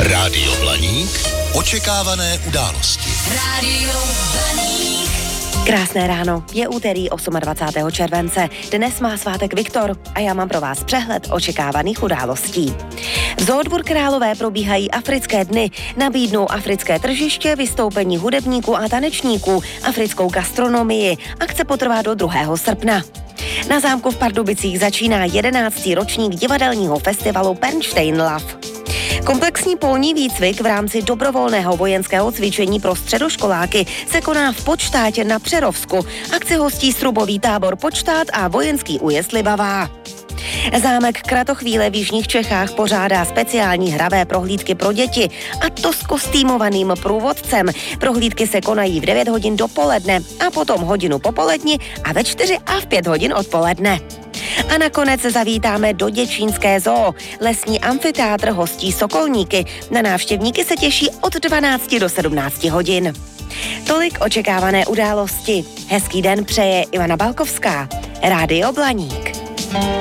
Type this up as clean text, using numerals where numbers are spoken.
Rádio Blaník. Očekávané události. Rádio Blaník. Krásné ráno, je úterý 28. července. Dnes má svátek Viktor a já mám pro vás přehled očekávaných událostí. V Zoodvůr Králové probíhají africké dny. Nabídnou africké tržiště, vystoupení hudebníků a tanečníků, africkou gastronomii. Akce potrvá do 2. srpna. Na zámku v Pardubicích začíná 11. ročník divadelního festivalu Pernstein Love. Komplexní polní výcvik v rámci dobrovolného vojenského cvičení pro středoškoláky se koná v Počtátě na Přerovsku. Akci hostí srubový tábor Počtát a vojenský újezd Libavá. Zámek Kratochvíle v jižních Čechách pořádá speciální hravé prohlídky pro děti, a to s kostýmovaným průvodcem. Prohlídky se konají v 9 hodin dopoledne a potom hodinu popoledni a ve 4 a v 5 hodin odpoledne. A nakonec zavítáme do Děčínské zoo. Lesní amfiteátr hostí sokolníky. Na návštěvníky se těší od 12 do 17 hodin. Tolik očekávané události. Hezký den přeje Ivana Balkovská. Rádio Blaník.